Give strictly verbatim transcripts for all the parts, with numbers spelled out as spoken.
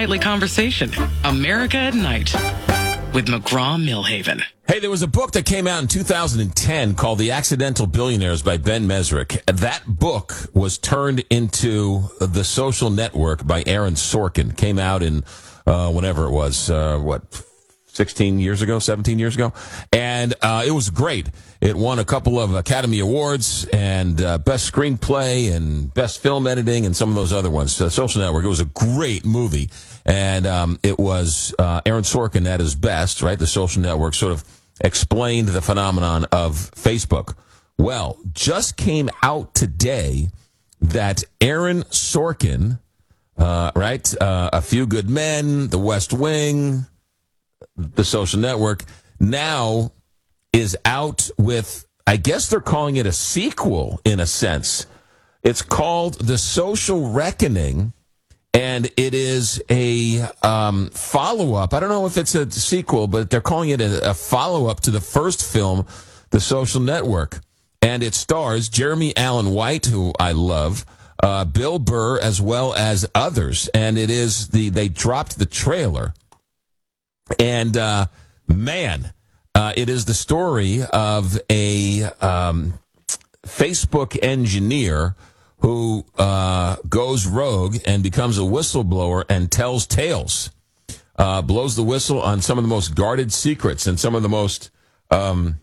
nightly conversation. America at Night with McGraw-Millhaven. Hey, there was a book that came out in two thousand ten called The Accidental Billionaires by Ben Mesrick. That book was turned into The Social Network by Aaron Sorkin. Came out in uh, whenever it was, uh, what, sixteen years ago, seventeen years ago? And uh, it was great. It won a couple of Academy Awards and uh, Best Screenplay and Best Film Editing and some of those other ones. The Social Network, it was a great movie. And um, it was uh, Aaron Sorkin at his best, right? The Social Network sort of explained the phenomenon of Facebook. Well, just came out today that Aaron Sorkin, uh, right, uh, A Few Good Men, The West Wing, The Social Network, now is out with, I guess they're calling it a sequel in a sense. It's called The Social Reckoning, and it is a um, follow-up. I don't know if it's a sequel, but they're calling it a, a follow-up to the first film, The Social Network. And it stars Jeremy Allen White, who I love, uh, Bill Burr, as well as others. And it is the, they dropped the trailer. And, uh, man, uh, it is the story of a um, Facebook engineer who uh, goes rogue and becomes a whistleblower and tells tales, uh, blows the whistle on some of the most guarded secrets and some of the most um,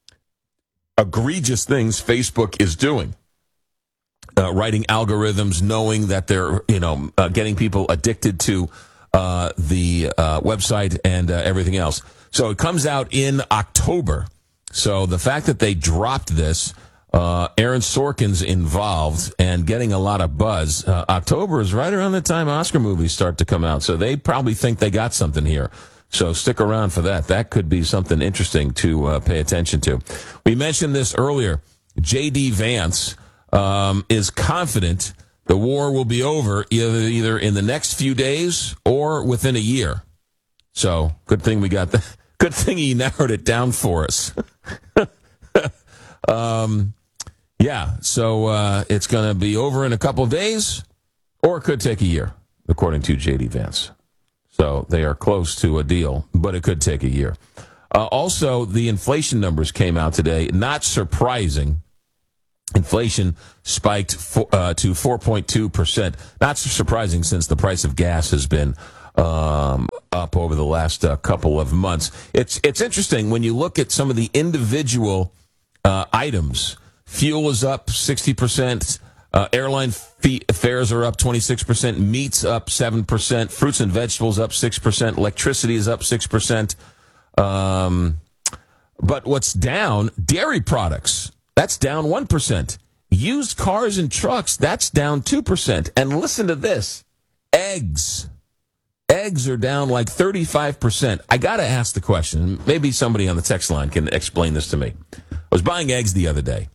egregious things Facebook is doing. Uh, writing algorithms, knowing that they're, you know, uh, getting people addicted to uh, the uh, website and uh, everything else. So it comes out in October. So the fact that they dropped this, Uh, Aaron Sorkin's involved and getting a lot of buzz. Uh, October is right around the time Oscar movies start to come out, so they probably think they got something here. So stick around for that. That could be something interesting to uh, pay attention to. We mentioned this earlier. J D. Vance um, is confident the war will be over either, either in the next few days or within a year. So good thing we got that. Good thing he narrowed it down for us. um. Yeah, so uh, it's going to be over in a couple of days, or it could take a year, according to J D. Vance. So they are close to a deal, but it could take a year. Uh, also, the inflation numbers came out today. Not surprising. Inflation spiked for, uh, to four point two percent. Not surprising since the price of gas has been um, up over the last uh, couple of months. It's, it's interesting when you look at some of the individual uh, items. Fuel is up sixty percent. Uh, airline fee- fares are up twenty-six percent. Meat's up seven percent. Fruits and vegetables up six percent. Electricity is up six percent. Um, but what's down, dairy products, that's down one percent. Used cars and trucks, that's down two percent. And listen to this, eggs. Eggs are down like thirty-five percent. I got to ask the question. Maybe somebody on the text line can explain this to me. I was buying eggs the other day.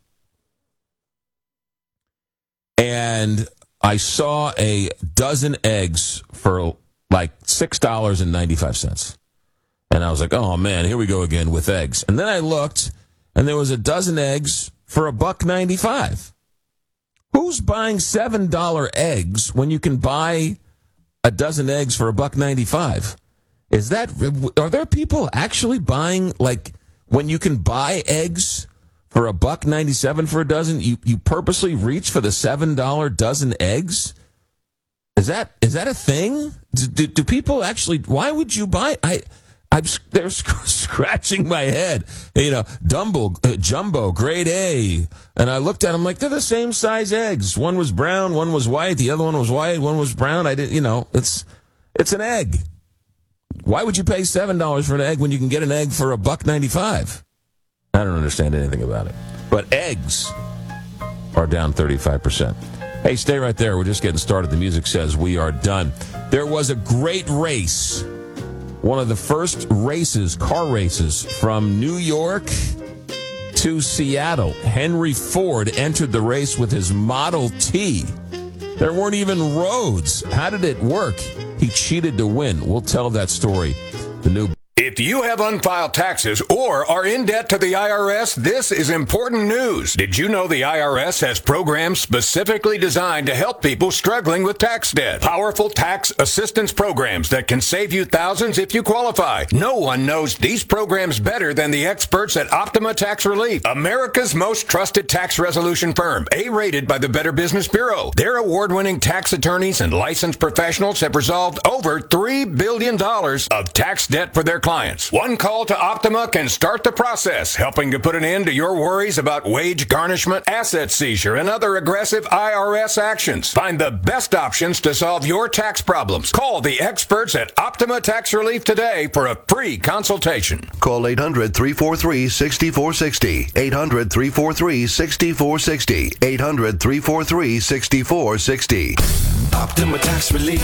And I saw a dozen eggs for like six dollars and ninety-five cents. And I was like, oh, man, here we go again with eggs. And then I looked, and there was a dozen eggs for a buck ninety-five. Who's buying seven dollar eggs when you can buy a dozen eggs for a buck ninety-five? Is that, are there people actually buying, like, when you can buy eggs for a buck ninety-seven for a dozen, you, you purposely reach for the seven dollar dozen eggs? Is that is that a thing? Do, do, do people actually? Why would you buy? I, I'm they're scratching my head. You know, Dumbo, uh, jumbo, grade A, and I looked at them like they're the same size eggs. One was brown, one was white, the other one was white, one was brown. I didn't, you know, it's it's an egg. Why would you pay seven dollars for an egg when you can get an egg for a buck ninety-five? I don't understand anything about it. But eggs are down thirty-five percent. Hey, stay right there. We're just getting started. The music says we are done. There was a great race. One of the first races, car races, from New York to Seattle. Henry Ford entered the race with his Model T. There weren't even roads. How did it work? He cheated to win. We'll tell that story. The new... It's If you have unfiled taxes or are in debt to the I R S, this is important news. Did you know the I R S has programs specifically designed to help people struggling with tax debt? Powerful tax assistance programs that can save you thousands if you qualify. No one knows these programs better than the experts at Optima Tax Relief, America's most trusted tax resolution firm, A-rated by the Better Business Bureau. Their award-winning tax attorneys and licensed professionals have resolved over three billion dollars of tax debt for their clients. One call to Optima can start the process, helping to put an end to your worries about wage garnishment, asset seizure, and other aggressive I R S actions. Find the best options to solve your tax problems. Call the experts at Optima Tax Relief today for a free consultation. Call eight hundred, three four three, six four six zero. eight hundred, three four three, six four six zero. eight hundred, three four three, six four six zero. Optima Tax Relief.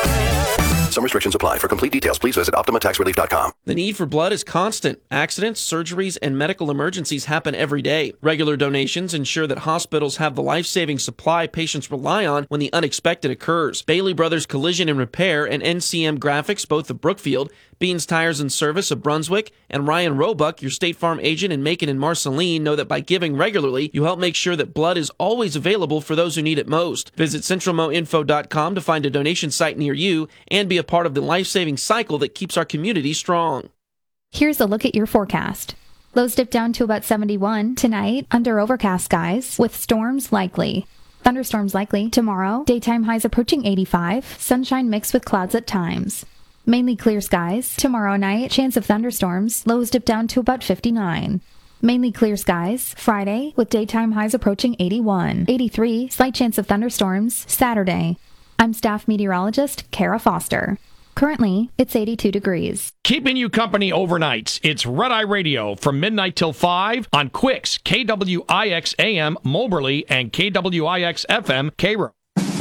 Some restrictions apply. For complete details, please visit optima tax relief dot com. The need for blood is constant. Accidents, surgeries, and medical emergencies happen every day. Regular donations ensure that hospitals have the life-saving supply patients rely on when the unexpected occurs. Bailey Brothers Collision and Repair and N C M Graphics, both of Brookfield, Beans Tires and Service of Brunswick, and Ryan Roebuck, your State Farm agent in Macon and Marceline, know that by giving regularly, you help make sure that blood is always available for those who need it most. Visit central mo info dot com to find a donation site near you and be a part of the life-saving cycle that keeps our community strong. Here's a look at your forecast. Lows dip down to about seventy-one tonight under overcast skies with storms likely. Thunderstorms likely tomorrow. Daytime highs approaching eighty-five. Sunshine mixed with clouds at times. Mainly clear skies. Tomorrow night, chance of thunderstorms. Lows dip down to about fifty-nine. Mainly clear skies. Friday with daytime highs approaching eighty-one. eighty-three. Slight chance of thunderstorms. Saturday. I'm staff meteorologist Kara Foster. Currently, it's eighty-two degrees. Keeping you company overnights. It's Red Eye Radio from midnight till five on Quicks, K W I X A M Moberly and K W I X F M Cairo.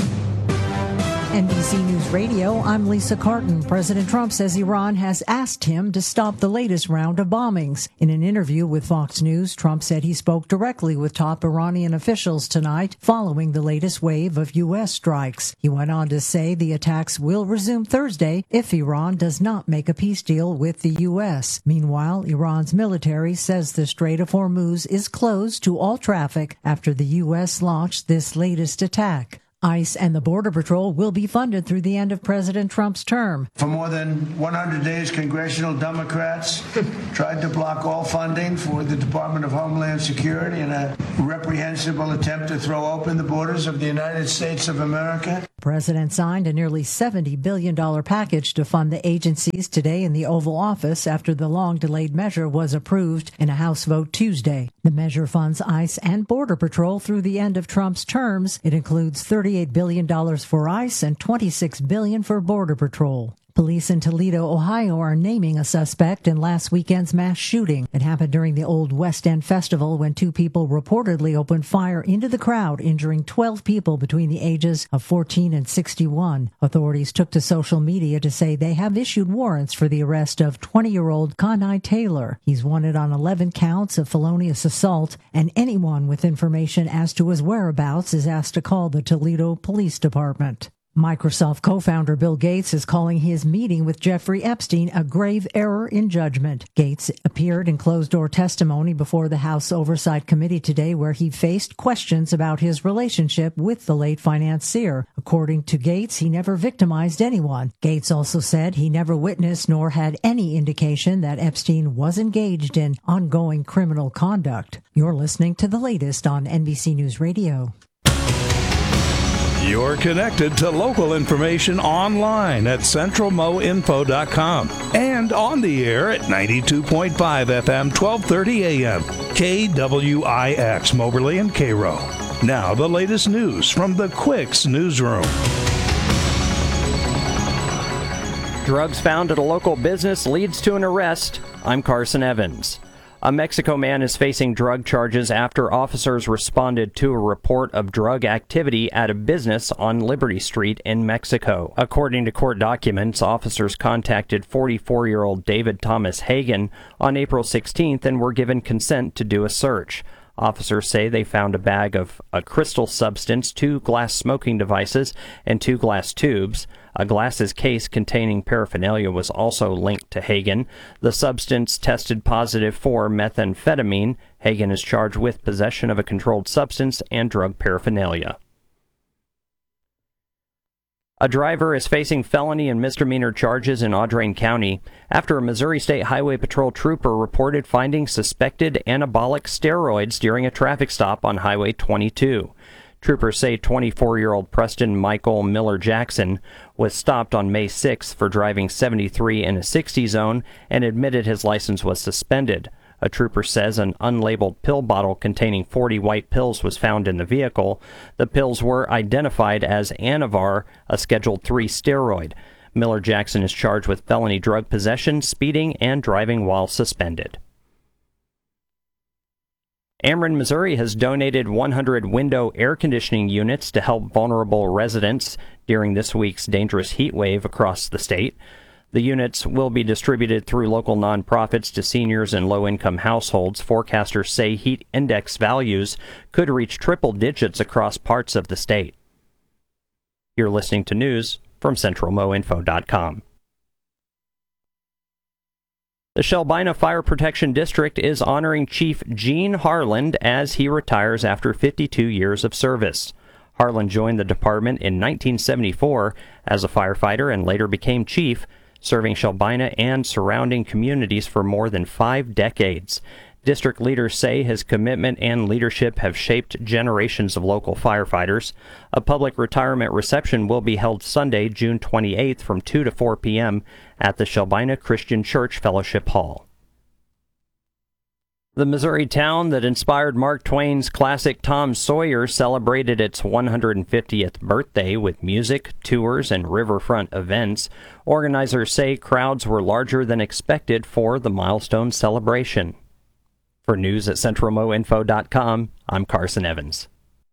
N B C News Radio, I'm Lisa Carton. President Trump says Iran has asked him to stop the latest round of bombings. In an interview with Fox News, Trump said he spoke directly with top Iranian officials tonight following the latest wave of U S strikes. He went on to say the attacks will resume Thursday if Iran does not make a peace deal with the U S. Meanwhile, Iran's military says the Strait of Hormuz is closed to all traffic after the U S launched this latest attack. ICE and the Border Patrol will be funded through the end of President Trump's term. For more than one hundred days, congressional Democrats tried to block all funding for the Department of Homeland Security in a reprehensible attempt to throw open the borders of the United States of America. The president signed a nearly seventy billion dollars package to fund the agencies today in the Oval Office after the long-delayed measure was approved in a House vote Tuesday. The measure funds ICE and Border Patrol through the end of Trump's terms. It includes thirty-eight billion dollars for ICE and twenty-six billion dollars for Border Patrol. Police in Toledo, Ohio are naming a suspect in last weekend's mass shooting. It happened during the Old West End Festival when two people reportedly opened fire into the crowd, injuring twelve people between the ages of fourteen and sixty-one. Authorities took to social media to say they have issued warrants for the arrest of twenty-year-old Conai Taylor. He's wanted on eleven counts of felonious assault, and anyone with information as to his whereabouts is asked to call the Toledo Police Department. Microsoft co-founder Bill Gates is calling his meeting with Jeffrey Epstein a grave error in judgment. Gates appeared in closed-door testimony before the House Oversight Committee today, where he faced questions about his relationship with the late financier. According to Gates, he never victimized anyone. Gates also said he never witnessed nor had any indication that Epstein was engaged in ongoing criminal conduct. You're listening to the latest on N B C News Radio. You're connected to local information online at central mo info dot com and on the air at ninety-two point five F M, twelve thirty A M, K W I X, Moberly and Cairo. Now the latest news from the Quicks newsroom. Drugs found at a local business leads to an arrest. I'm Carson Evans. A Mexico man is facing drug charges after officers responded to a report of drug activity at a business on Liberty Street in Mexico. According to court documents, officers contacted forty-four-year-old David Thomas Hagen on April sixteenth and were given consent to do a search. Officers say they found a bag of a crystal substance, two glass smoking devices, and two glass tubes. A glasses case containing paraphernalia was also linked to Hagen. The substance tested positive for methamphetamine. Hagen is charged with possession of a controlled substance and drug paraphernalia. A driver is facing felony and misdemeanor charges in Audrain County after a Missouri State Highway Patrol trooper reported finding suspected anabolic steroids during a traffic stop on Highway twenty-two. Troopers say twenty-four-year-old Preston Michael Miller Jackson was stopped on May sixth for driving seventy-three in a sixty zone and admitted his license was suspended. A trooper says an unlabeled pill bottle containing forty white pills was found in the vehicle. The pills were identified as Anavar, a Schedule three steroid. Miller Jackson is charged with felony drug possession, speeding, and driving while suspended. Ameren, Missouri has donated one hundred window air conditioning units to help vulnerable residents during this week's dangerous heat wave across the state. The units will be distributed through local nonprofits to seniors and low-income households. Forecasters say heat index values could reach triple digits across parts of the state. You're listening to news from Central Mo Info dot com. The Shelbina Fire Protection District is honoring Chief Gene Harland as he retires after fifty-two years of service. Harland joined the department in nineteen seventy-four as a firefighter and later became chief, serving Shelbina and surrounding communities for more than five decades. District leaders say his commitment and leadership have shaped generations of local firefighters. A public retirement reception will be held Sunday, June twenty-eighth from two to four p.m. at the Shelbina Christian Church Fellowship Hall. The Missouri town that inspired Mark Twain's classic Tom Sawyer celebrated its one hundred fiftieth birthday with music, tours, and riverfront events. Organizers say crowds were larger than expected for the milestone celebration. For news at Central Mo Info dot com, I'm Carson Evans.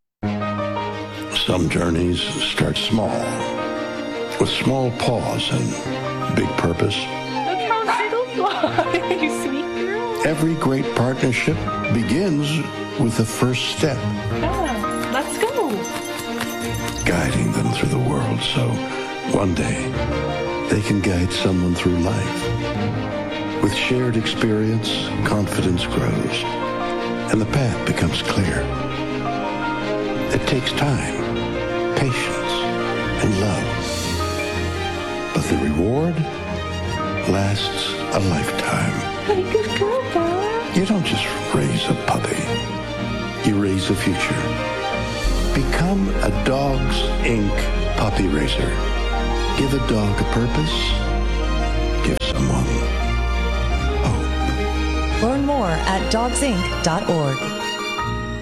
Some journeys start small, with small pause and big purpose. Look how little fly, you sweet girl. Every great partnership begins with the first step. Yeah, let's go. Guiding them through the world so one day they can guide someone through life. With shared experience, confidence grows, and the path becomes clear. It takes time, patience, and love. But the reward lasts a lifetime. Good girl, Bella. You don't just raise a puppy. You raise a future. Become a Dogs Incorporated puppy raiser. Give a dog a purpose. Give someone hope. Learn more at dogs inc dot org.